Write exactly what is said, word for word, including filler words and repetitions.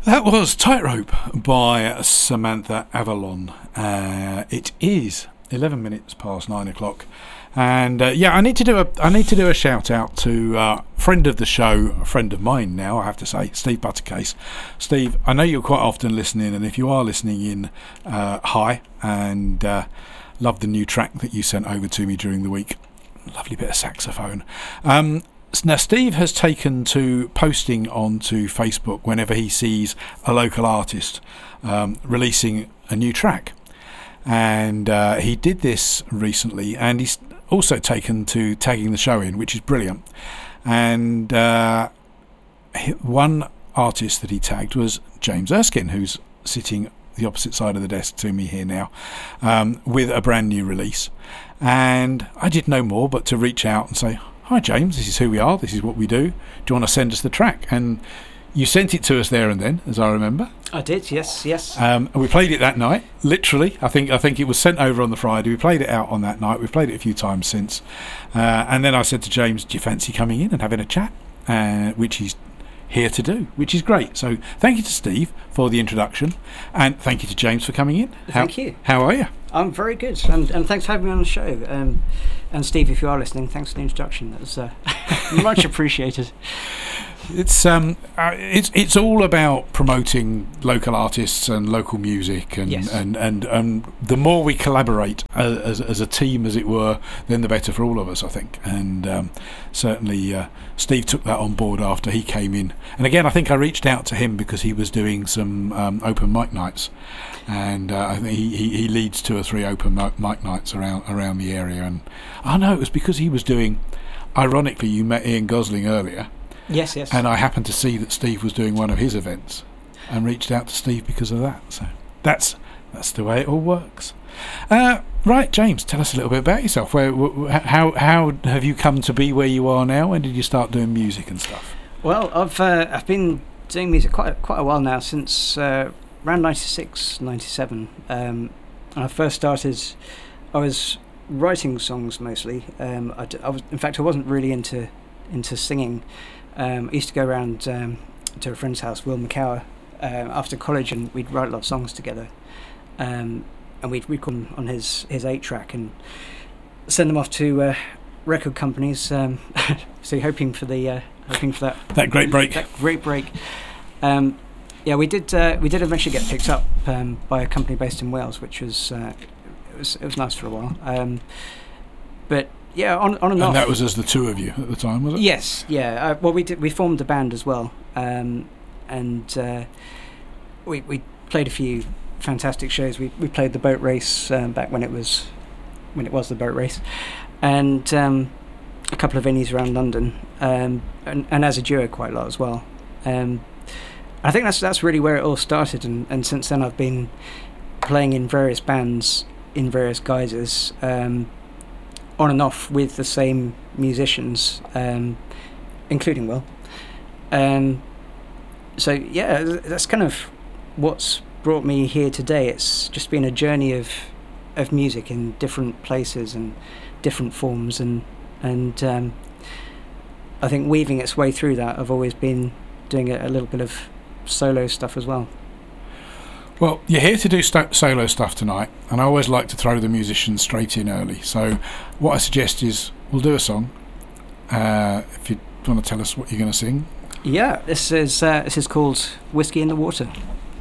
That was Tightrope by Samantha Avalon. Uh, it is eleven minutes past nine o'clock, and uh, yeah, I need to do a I need to do a shout out to uh, friend of the show, a friend of mine now. I have to say, Steve Buttercase. Steve, I know you're quite often listening, and if you are listening in, uh, hi, and uh, love the new track that you sent over to me during the week. Lovely bit of saxophone. Um, Now, Steve has taken to posting onto Facebook whenever he sees a local artist um, releasing a new track. And uh, he did this recently, and he's also taken to tagging the show in, which is brilliant. And uh, one artist that he tagged was James Erskine, who's sitting the opposite side of the desk to me here now, um, with a brand new release. And I did no more but to reach out and say, "Hi James, this is who we are, this is what we do. Do you want to send us the track?" And you sent it to us there and then, as I remember. I did, yes, yes. Um, and we played it that night, literally. I think I think it was sent over on the Friday. We played it out on that night. We've played it a few times since. Uh, and then I said to James, "Do you fancy coming in and having a chat?" Uh, which he's here to do, which is great. So thank you to Steve for the introduction, and thank you to James for coming in. How, Thank you. How are you? I'm very good, and, and thanks for having me on the show. Um, and Steve, if you are listening, thanks for the introduction. That was uh, much appreciated. It's um, uh, it's it's all about promoting local artists and local music, and Yes. and, and and the more we collaborate as, as as a team, as it were, then the better for all of us, I think. And um, certainly, uh, Steve took that on board after he came in. And again, I think I reached out to him because he was doing some um, open mic nights, and uh, I think he, he he leads two or three open mic mic nights around around the area. And I know it was because he was doing. Ironically, you met Ian Gosling earlier. Yes, yes. And I happened to see that Steve was doing one of his events, and reached out to Steve because of that. So that's that's the way it all works. Uh, right, James, tell us a little bit about yourself. Where, wh- how how have you come to be where you are now? When did you start doing music and stuff? Well, I've uh, I've been doing music quite quite a while now, since uh, around ninety-six, ninety-seven. Um, when I first started, I was writing songs mostly. Um, I, d- I was, in fact, I wasn't really into into singing. Um, I used to go around um, to a friend's house, Will McCower, uh, after college, and we'd write a lot of songs together. Um, and we'd record them on his, his eight track and send them off to uh, record companies. Um, so hoping for the uh, hoping for that That great break. That great break. Um, yeah, we did uh, we did eventually get picked up um, by a company based in Wales, which was uh, it was it was nice for a while. Um, but yeah, on on and, And off. that was as the two of you at the time, was it? Yes, yeah. Uh, well, we did. We formed a band as well, um, and uh, we we played a few fantastic shows. We we played the boat race um, back when it was when it was the boat race, and um, a couple of venues around London, um, and and as a duo quite a lot as well. Um, I think that's that's really where it all started, and, and since then I've been playing in various bands in various guises. Um, on and off with the same musicians, um, including Will. Um, so yeah, that's kind of what's brought me here today. It's just been a journey of of music in different places and different forms, and and um, I think weaving its way through that, I've always been doing a, a little bit of solo stuff as well. Well, you're here to do st- solo stuff tonight, and I always like to throw the musicians straight in early. So what I suggest is we'll do a song. Uh, if you want to tell us what you're going to sing. Yeah, this is uh, this is called Whiskey in the Water.